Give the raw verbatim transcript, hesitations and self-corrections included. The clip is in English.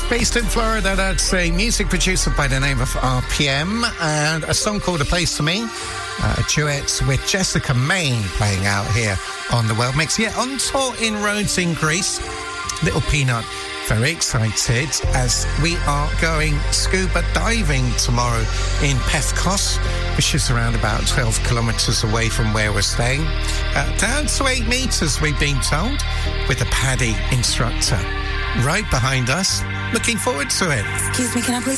Based in Florida, that's a music producer by the name of R P M, and a song called A Place for Me, uh, a duet with Jessica Maine playing out here on the World Mix. Yeah, on tour in Rhodes in Greece. Little Peanut, very excited as we are going scuba diving tomorrow in Pefkos, which is around about twelve kilometres away from where we're staying. Uh, down to eight metres, we've been told, with a PADI instructor right behind us. Looking forward to it. Excuse me, can I please